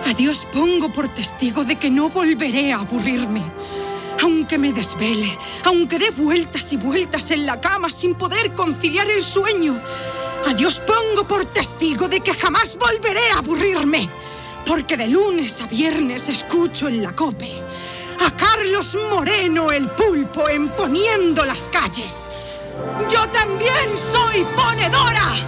A Dios pongo por testigo de que no volveré a aburrirme. Aunque me desvele, aunque dé vueltas y vueltas en la cama sin poder conciliar el sueño, a Dios pongo por testigo de que jamás volveré a aburrirme. Porque de lunes a viernes escucho en la COPE a Carlos Moreno el Pulpo en Poniendo las Calles. ¡Yo también soy ponedora!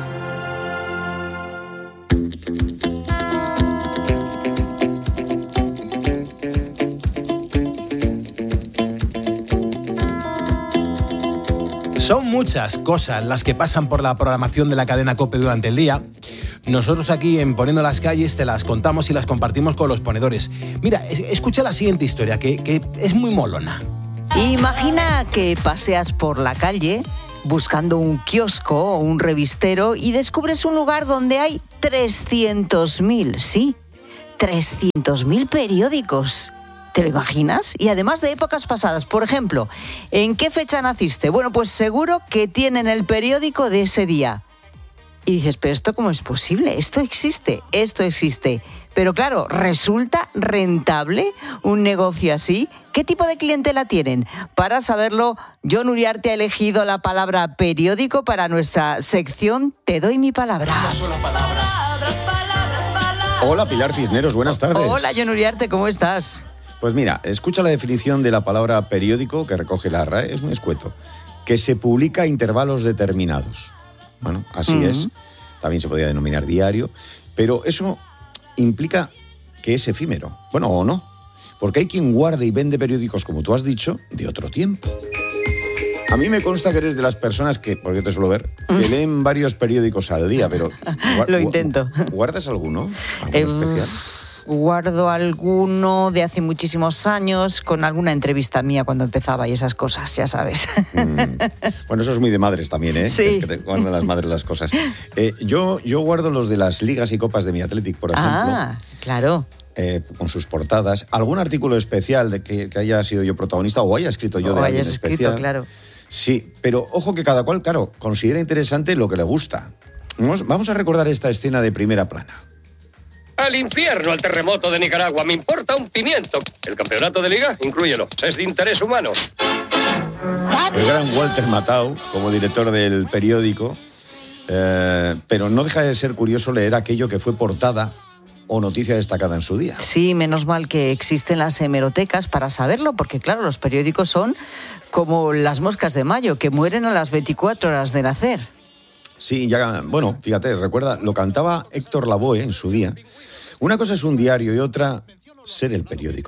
Son muchas cosas las que pasan por la programación de la cadena COPE durante el día. Nosotros aquí en Poniendo las Calles te las contamos y las compartimos con los ponedores. Mira, escucha la siguiente historia, que es muy molona. Imagina que paseas por la calle buscando un kiosco o un revistero y descubres un lugar donde hay 300.000, sí, 300.000 periódicos. ¿Te lo imaginas? Y además de épocas pasadas. Por ejemplo, ¿en qué fecha naciste? Bueno, pues seguro que tienen el periódico de ese día. Y dices, ¿pero esto cómo es posible? Esto existe. Pero claro, ¿resulta rentable un negocio así? ¿Qué tipo de clientela tienen? Para saberlo, Jon Uriarte ha elegido la palabra periódico para nuestra sección Te doy mi palabra. Hola, Pilar Cisneros, buenas tardes. Hola, Jon Uriarte, ¿cómo estás? Pues mira, escucha la definición de la palabra periódico que recoge la RAE, es muy escueto. Que se publica a intervalos determinados. Bueno, así es. También se podría denominar diario. Pero eso implica que es efímero. Bueno, o no. Porque hay quien guarda y vende periódicos, como tú has dicho, de otro tiempo. A mí me consta que eres de las personas que, porque yo te suelo ver, que leen varios periódicos al día, pero... Lo intento. ¿Guardas alguno? ¿Algo especial? Guardo alguno de hace muchísimos años con alguna entrevista mía cuando empezaba y esas cosas, ya sabes. Bueno, eso es muy de madres también, ¿eh? Sí. Que te guardan las madres las cosas. Yo guardo los de las ligas y copas de mi Athletic, por ejemplo. Ah, claro. Con sus portadas. Algún artículo especial de que haya sido yo protagonista o haya escrito yo de alguien especial. Claro. Sí, pero ojo que cada cual, claro, considera interesante lo que le gusta. Vamos a recordar esta escena de primera plana. Al infierno, al terremoto de Nicaragua, me importa un pimiento. El campeonato de liga, inclúyelo, es de interés humano. El gran Walter Matthau, como director del periódico, pero no deja de ser curioso leer aquello que fue portada o noticia destacada en su día. Sí, menos mal que existen las hemerotecas para saberlo, porque claro, los periódicos son como las moscas de mayo, que mueren a las 24 horas de nacer. Sí, ya, bueno, fíjate, recuerda, lo cantaba Héctor Lavoe en su día. Una cosa es un diario y otra ser el periódico.